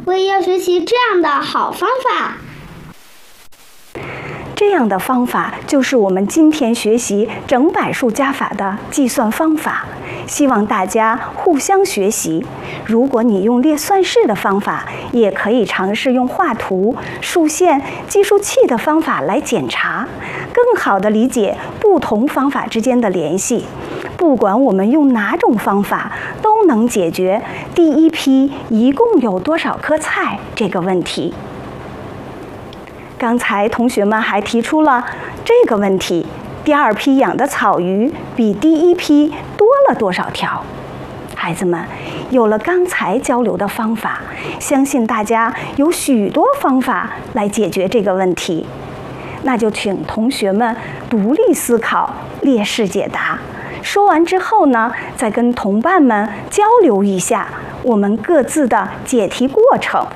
我也要学习这样的好方法。 这样的方法就是我们今天学习整百数加法的计算方法，希望大家互相学习。如果你用列算式的方法，也可以尝试用画图、竖线、计数器的方法来检查，更好地理解不同方法之间的联系。不管我们用哪种方法，都能解决第一批一共有多少颗菜这个问题。刚才同学们还提出了这个问题：第二批养的草鱼比第一批多了多少条？孩子们，有了刚才交流的方法，相信大家有许多方法来解决这个问题。那就请同学们独立思考，列式解答。说完之后呢，再跟同伴们交流一下我们各自的解题过程。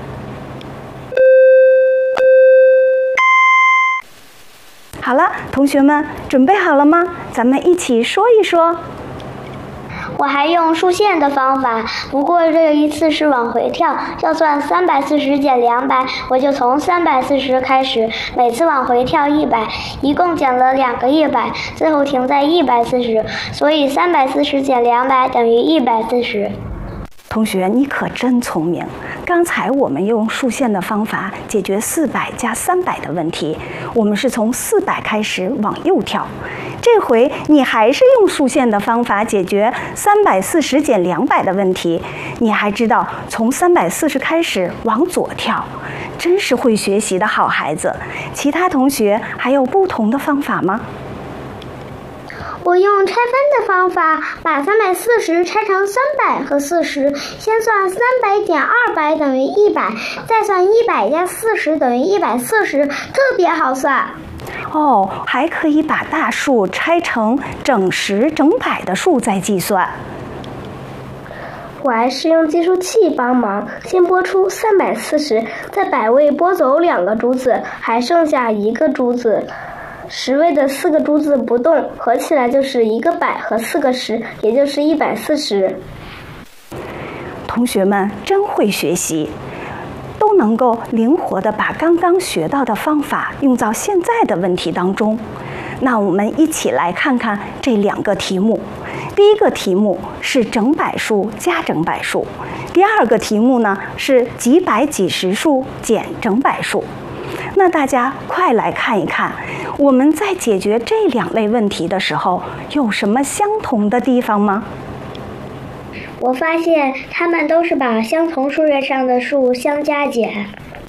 好了，同学们准备好了吗？咱们一起说一说。 我还用竖线的方法，不过这一次是往回跳，要算340减200，我就从340开始，每次往回跳100，一共减了2个100，最后停在140，所以340减200等于140。 同学，你可真聪明！刚才我们用竖线的方法解决400加300的问题，我们是从400开始往右跳。这回你还是用竖线的方法解决340减200的问题，你还知道从340开始往左跳，真是会学习的好孩子。其他同学还有不同的方法吗？ 我用拆分的方法，把340拆成300和40，先算300减200等于100，再算100加40等于140，特别好算。 哦，还可以把大数拆成整十、整百的数再计算。 我还是用计数器帮忙，先拨出340，在百位拨走2个珠子，还剩下1个珠子。10位的4个珠子不动，合起来就是1个百和4个十，也就是140。 同学们真会学习，都能够灵活地把刚刚学到的方法用到现在的问题当中。那我们一起来看看这2个题目。第一个题目是整百数加整百数，第二个题目呢是几百几十数减整百数。那大家快来看一看，我们在解决这2类问题的时候，有什么相同的地方吗？ 我发现它们都是把相同数列上的数相加减。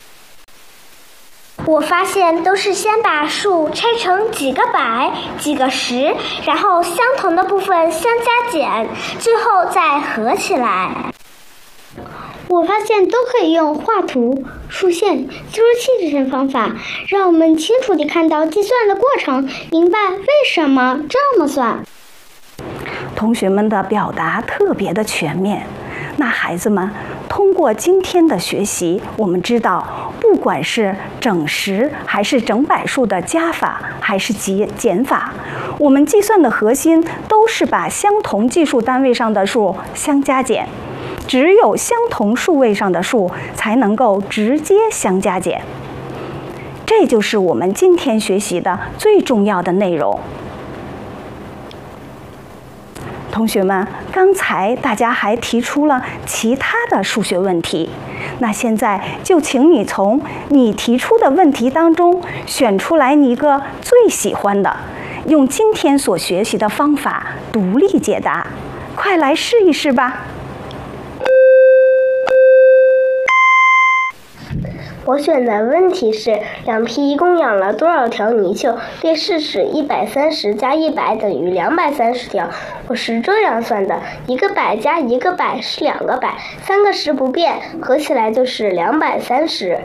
我发现都是先把数拆成几个百、几个十，然后相同的部分相加减，最后再合起来。我发现都可以用画图、竖线、计数器这些方法，让我们清楚地看到计算的过程，明白为什么这么算。 同学们的表达特别的全面。那孩子们，通过今天的学习，我们知道，不管是整十还是整百数的加法还是减法，我们计算的核心都是把相同计数单位上的数相加减。只有相同数位上的数才能够直接相加减，这就是我们今天学习的最重要的内容。同学们，刚才大家还提出了其他的数学问题，那现在就请你从你提出的问题当中选出来你一个最喜欢的，用今天所学习的方法独立解答，快来试一试吧。 我选的问题是2批一共养了多少条泥鳅？列式是130加100等于230条。我是这样算的：1个百加1个百是2个百，3个十不变，合起来就是230。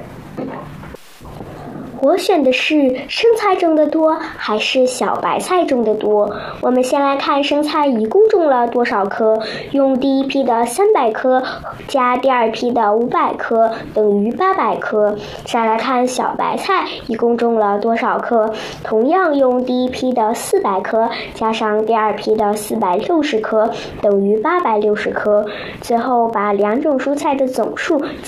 我选的是生菜种的多还是小白菜种的多？我们先来看生菜一共种了多少颗，用第一批的300颗加第二批的500颗等于800颗。再来看小白菜一共种了多少颗，同样用第一批的400颗加上第二批的460颗等于860颗。最后把2种蔬菜的总数